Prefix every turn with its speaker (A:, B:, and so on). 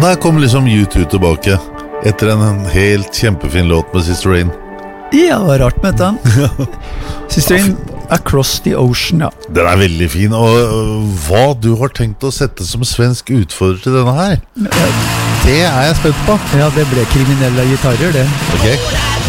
A: der kom liksom YouTube tilbake etter en helt kjempefin låt med Sister Rain.
B: Ja, det var rart med dette. Sister Rain, Across the Ocean, ja.
A: Den veldig fin, og hva du har tenkt å sette som svensk utfordrer til denne her, det jeg spent på.
B: Ja, det ble kriminelle gitarer, det.
A: Ok.